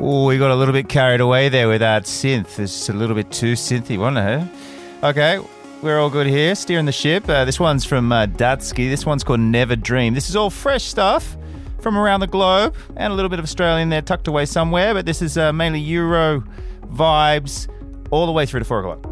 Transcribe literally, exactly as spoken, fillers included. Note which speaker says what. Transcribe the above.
Speaker 1: Oh, we got a little bit carried away there with that synth. It's a little bit too synthy, wasn't it? Okay, we're all good here, steering the ship. Uh, this one's from uh, Datsky. This one's called Never Dream. This is all fresh stuff from around the globe and a little bit of Australian there tucked away somewhere, but this is uh, mainly Euro vibes all the way through to four o'clock.